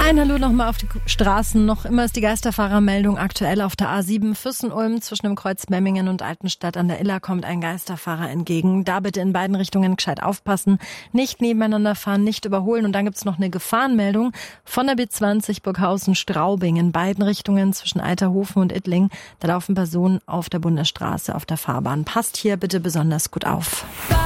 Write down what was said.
Ein Hallo nochmal auf die Straßen. Noch immer ist die Geisterfahrermeldung aktuell auf der A7 Füssen-Ulm zwischen dem Kreuz Memmingen und Altenstadt an der Iller kommt ein Geisterfahrer entgegen. Da bitte in beiden Richtungen gescheit aufpassen, nicht nebeneinander fahren, nicht überholen. Und dann gibt's noch eine Gefahrenmeldung von der B20 Burghausen-Straubing in beiden Richtungen zwischen Eiterhofen und Ittling. Da laufen Personen auf der Bundesstraße auf der Fahrbahn. Passt hier bitte besonders gut auf.